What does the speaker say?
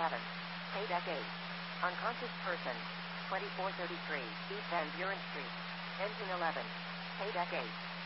11. Paydeck 8. Unconscious person. 2433 East Van Buren Street. Engine 11. Paydeck 8.